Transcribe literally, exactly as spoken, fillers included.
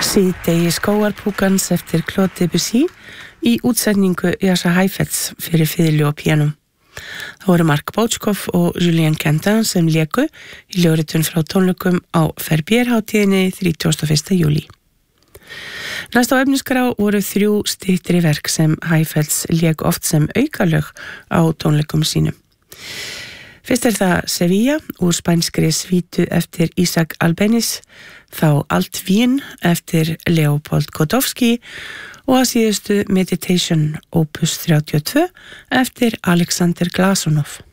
Síðdegi skógarpúkans eftir Claude Debussy í útsetningu Jascha Heifetz fyrir fiðlu og píanó. Það voru Mark Botchkov og Julien Quentin sem léku í ljóritun frá tónleikum á Verbier-hátíðinni þrítugasta og fyrsta júlí. Næst á efniskrá voru þrjú styttri verk sem Heifetz lék oft sem aukalög á tónleikum sínum. Fyrst er það Sevilla úr spænskri svítu eftir Isaac Albéniz, þá Alt Wien eftir Leopold Godowski og að síðustu Meditation opus þrjátíu og tvö eftir Alexander Glasonov.